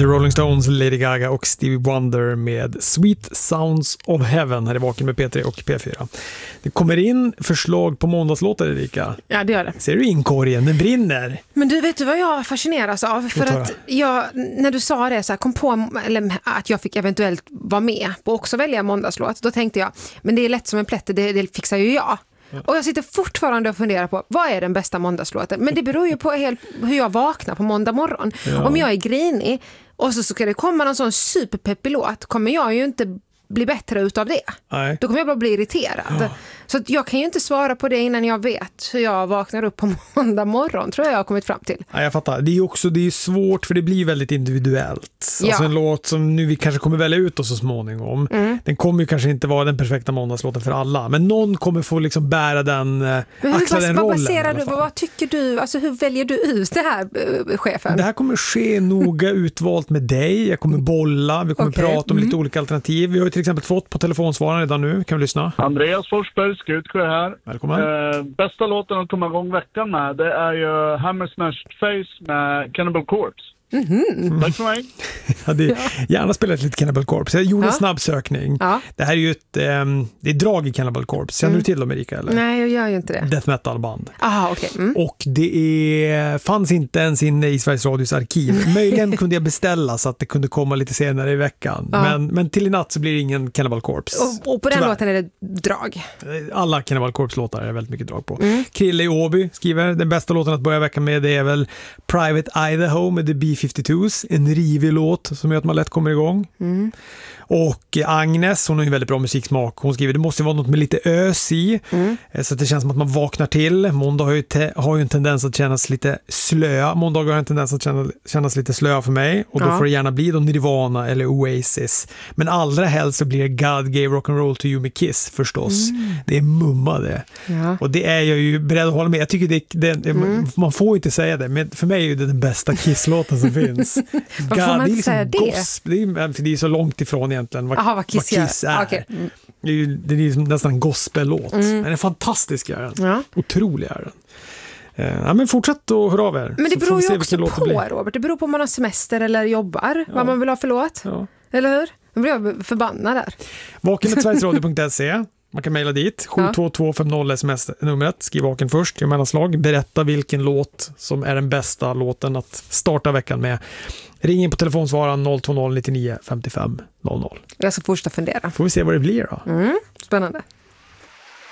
The Rolling Stones, Lady Gaga och Stevie Wonder med Sweet Sounds of Heaven här i Vaken med P3 och P4. Det kommer in förslag på måndagslåtar, Erika. Ja, det gör det. Ser du inkorgen? Den brinner. Men du, vet du vad jag fascineras av? För att jag, när du sa det så här, kom på att jag fick eventuellt vara med på också välja måndagslåt. Då tänkte jag, men det är lätt som en plätt, det fixar ju jag. Och jag sitter fortfarande och funderar på, vad är den bästa måndagslåten? Men det beror ju på hur jag vaknar på måndag morgon. Ja. Om jag är grinig och så ska det komma någon sån superpeppig låt, kommer jag ju inte bli bättre utav det. Nej. Då kommer jag bara bli irriterad. Ja. Så att jag kan ju inte svara på det innan jag vet hur jag vaknar upp på måndag morgon, tror jag har kommit fram till. Ja, jag fattar. Det är svårt för det blir väldigt individuellt. Ja. Alltså en låt som nu vi kanske kommer välja ut oss så småningom. Den kommer ju kanske inte vara den perfekta måndagslåten för alla. Men någon kommer få liksom bära den, axla den rollen. Vad tycker du, alltså hur väljer du ut det här, chefen? Det här kommer ske noga utvalt med dig. Jag kommer bolla, vi kommer prata om lite olika alternativ. Vi har ju till exempel fått på telefonsvararen redan nu. Kan vi lyssna? Andreas Forsberg, Skutsjö här. Välkommen. Bästa låten att komma igång veckan med, det är ju Hammer Smashed Face med Cannibal Corpse. Tack för mig. Gärna spelat lite Cannibal Corpse. Jag gjorde en snabb sökning. Ja. Det här är ju ett det är drag i Cannibal Corpse. Känner du till dem, Erika? Eller? Nej, jag gör ju inte det. Death metal-band. Aha, okej. Och det fanns inte ens inne i Sveriges Radios arkiv. Möjligen kunde jag beställa så att det kunde komma lite senare i veckan. Men till i natt så blir det ingen Cannibal Corpse. Och på den låten är det drag. Alla Cannibal Corpse-låtar är det väldigt mycket drag på. Krille i Åby skriver, den bästa låten att börja veckan med, det är väl Private Idaho med The B-52s. En rivig låt som gör att man lätt kommer igång. Och Agnes, hon har ju väldigt bra musiksmak. Hon skriver, det måste vara något med lite ös i. Så att det känns som att man vaknar till. Måndag har ju en tendens att kännas lite slö. Måndag har en tendens att kännas lite slö för mig. Och då får det gärna bli då Nirvana eller Oasis. Men allra helst så blir God Gave Rock'n'Roll to You med Kiss förstås. Det är mumma det. Ja. Och det är jag ju beredd att hålla med. Jag tycker man får inte säga det. Men för mig är det den bästa Kiss-låten som finns. Varför får man inte säga det? Det är så långt ifrån egentligen vad Kiss är. Okay. Det är nästan en gospel-låt. Den är fantastisk. Otrolig är den. Men fortsätt att höra av er. Men det beror ju också på, Robert. Det beror på om man har semester eller jobbar. Vad man vill ha för låt. Ja. Eller hur? Då blir jag förbannad där. Vaken@sverigesradio.se. Man kan mejla dit. 72250 sms-numret. Skriv vaken först. Gör mellanslag. Berätta vilken låt som är den bästa låten att starta veckan med. Ring in på telefonsvararen 020 99 55 00. Jag ska fortsätta fundera. Får vi se vad det blir då. Spännande.